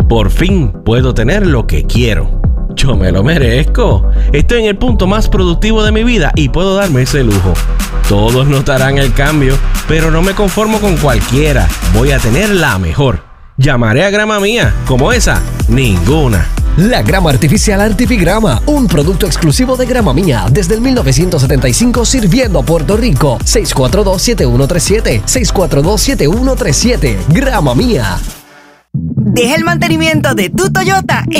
Por fin puedo tener lo que quiero. Yo me lo merezco. Estoy en el punto más productivo de mi vida y puedo darme ese lujo. Todos notarán el cambio, pero no me conformo con cualquiera. Voy a tener la mejor. Llamaré a Grama Mía. Como esa, ninguna. La grama artificial Artifigrama, un producto exclusivo de Grama Mía desde el 1975 sirviendo a Puerto Rico. 642-7137, 642-7137, Grama Mía. Deja el mantenimiento de tu Toyota en